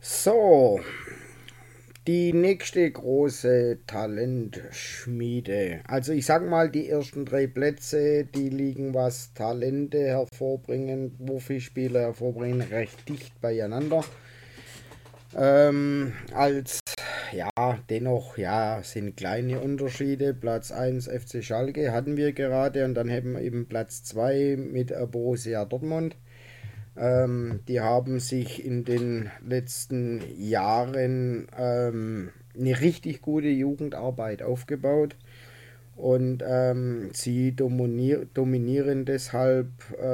So, die nächste große Talentschmiede. Also ich sag mal, die ersten drei Plätze, die liegen, was Talente hervorbringen, Profispieler hervorbringen, recht dicht beieinander. Als ja, dennoch, ja, sind kleine Unterschiede. Platz eins FC Schalke hatten wir gerade und dann haben wir eben Platz 2 mit Borussia Dortmund. Die haben sich in den letzten Jahren eine richtig gute Jugendarbeit aufgebaut und sie dominieren deshalb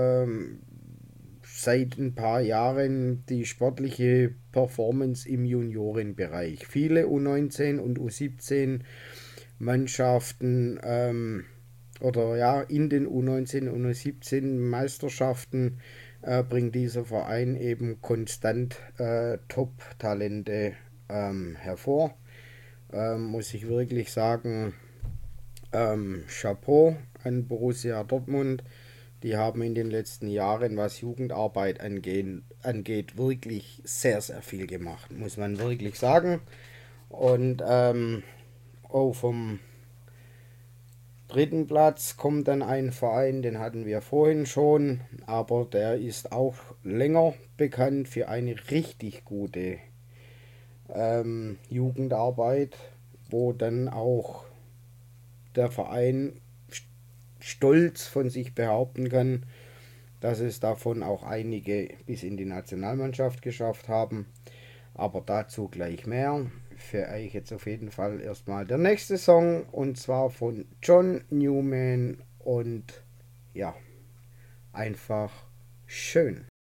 seit ein paar Jahren die sportliche Performance im Juniorenbereich. Viele U19 und U17 Mannschaften oder ja, in den U19 und U17 Meisterschaften bringt dieser Verein eben konstant Top-Talente hervor. Muss ich wirklich sagen, Chapeau an Borussia Dortmund. Die haben in den letzten Jahren, was Jugendarbeit angeht, wirklich sehr, sehr viel gemacht, muss man wirklich sagen. Und auch vom dritten Platz kommt dann ein Verein, den hatten wir vorhin schon, aber der ist auch länger bekannt für eine richtig gute Jugendarbeit, wo dann auch der Verein stolz von sich behaupten kann, dass es davon auch einige bis in die Nationalmannschaft geschafft haben. Aber dazu gleich mehr. Für euch jetzt auf jeden Fall erstmal der nächste Song und zwar von John Newman und ja, einfach schön.